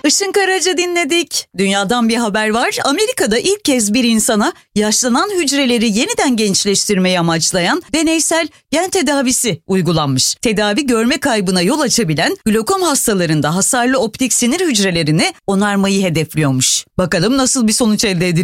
Işın Karaca dinledik. Dünyadan bir haber var. Amerika'da ilk kez bir insana yaşlanan hücreleri yeniden gençleştirmeyi amaçlayan deneysel gen tedavisi uygulanmış. Tedavi görme kaybına yol açabilen glokom hastalarında hasarlı optik sinir hücrelerini onarmayı hedefliyormuş. Bakalım nasıl bir sonuç elde edilecek?